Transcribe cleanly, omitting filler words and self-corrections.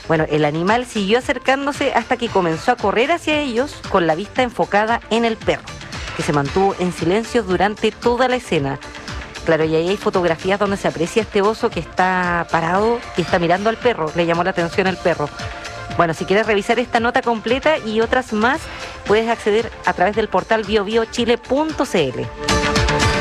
Bueno, el animal siguió acercándose hasta que comenzó a correr hacia ellos con la vista enfocada en el perro, que se mantuvo en silencio durante toda la escena. Claro, y ahí hay fotografías donde se aprecia este oso que está parado y está mirando al perro. Le llamó la atención el perro. Bueno, si quieres revisar esta nota completa y otras más, puedes acceder a través del portal biobiochile.cl.